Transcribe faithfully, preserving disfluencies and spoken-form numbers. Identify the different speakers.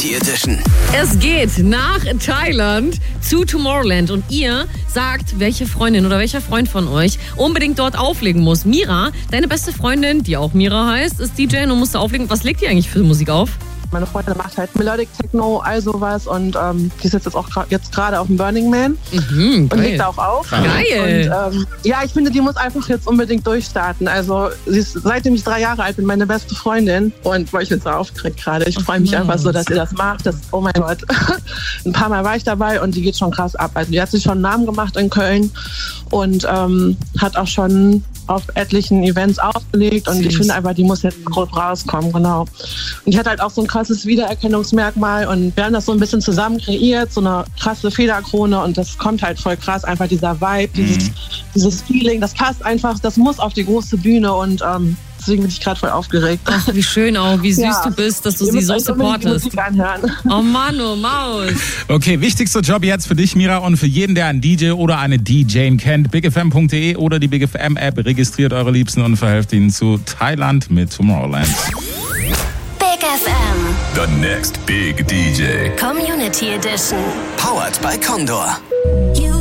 Speaker 1: Community Edition.
Speaker 2: Es geht nach Thailand zu Tomorrowland und ihr sagt, welche Freundin oder welcher Freund von euch unbedingt dort auflegen muss. Mira, deine beste Freundin, die auch Mira heißt, ist D J und musste auflegen. Was legt ihr eigentlich für Musik auf?
Speaker 3: Meine Freundin macht halt Melodic Techno, all sowas und ähm, die ist jetzt auch jetzt gerade auf dem Burning Man
Speaker 2: Mhm,
Speaker 3: und legt da auch auf.
Speaker 2: Geil.
Speaker 3: Und, ähm, ja, ich finde, die muss einfach jetzt unbedingt durchstarten. Also sie ist, seitdem ich drei Jahre alt bin, meine beste Freundin und boah, ich bin so aufgeregt gerade. Ich freue mich
Speaker 2: nice.
Speaker 3: einfach so, dass ihr das macht. Das, oh mein Gott. Ein paar Mal war ich dabei und die geht schon krass ab. Also die hat sich schon einen Namen gemacht in Köln und ähm, hat auch schon auf etlichen Events aufgelegt und
Speaker 2: Süß.
Speaker 3: ich finde einfach, die muss jetzt groß rauskommen, genau. Und die hat halt auch so ein krasses Wiedererkennungsmerkmal und wir haben das so ein bisschen zusammen kreiert, so eine krasse Federkrone und das kommt halt voll krass, einfach dieser Vibe, dieses,
Speaker 4: Mhm.
Speaker 3: dieses Feeling, das passt einfach, das muss auf die große Bühne und ähm, deswegen bin ich gerade voll aufgeregt.
Speaker 2: Ach, wie schön auch, wie süß
Speaker 3: Ja.
Speaker 2: du bist, dass du
Speaker 3: Ihr
Speaker 2: sie
Speaker 3: müsst
Speaker 2: so
Speaker 3: euch unbedingt die
Speaker 2: supportest.
Speaker 3: Musik anhören.
Speaker 2: Oh Mann, oh Maus.
Speaker 4: Okay, wichtigster Job jetzt für dich, Mira, und für jeden, der einen D J oder eine D J kennt. big f m punkt d e oder die Big F M App. Registriert eure Liebsten und verhelft ihnen zu Thailand mit Tomorrowland.
Speaker 5: Big F M.
Speaker 1: The next big D J.
Speaker 5: Community Edition.
Speaker 1: Powered by Condor.
Speaker 5: You